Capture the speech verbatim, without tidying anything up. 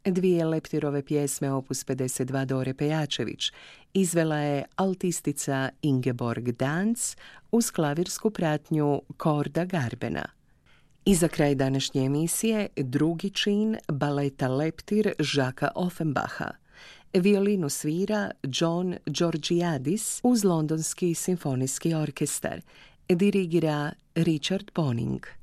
Dvije Leptirove pjesme opus pedeset dva Dore Pejačević izvela je altistica Ingeborg Danc uz klavirsku pratnju Korda Garbena. I za kraj današnje emisije drugi čin baleta Leptir Žaka Offenbacha. Violinu svira John Georgiadis uz Londonski simfonijski orkestar. Dirigira Richard Poning.